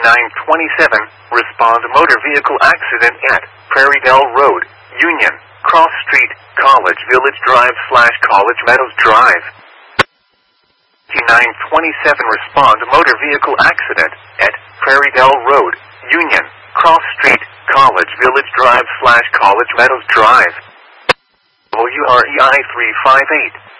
927, respond motor vehicle accident at Prairie Dell Road, Union, Cross Street, College Village Drive / College Meadows Drive. 927, respond motor vehicle accident at Prairie Dell Road, Union, Cross Street, College Village Drive / College Meadows Drive. WREI 358.